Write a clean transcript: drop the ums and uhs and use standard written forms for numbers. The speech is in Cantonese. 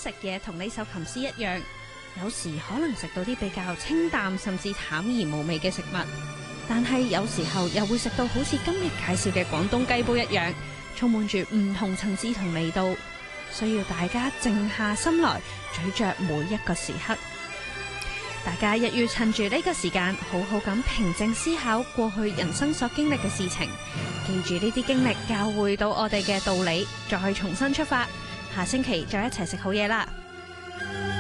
食嘢同呢首琴詩一樣，有時可能食到啲比較清淡甚至淡而無味嘅食物，但係有時候又會食到好似今日介紹嘅廣東雞煲一樣，充滿住唔同層次同味道，需要大家靜下心來咀嚼每一個時刻。大家一於趁住呢個時間，好好咁平靜思考過去人生所經歷嘅事情，記住呢啲經歷教會到我哋嘅道理，再重新出發。下星期再一齊食好嘢啦！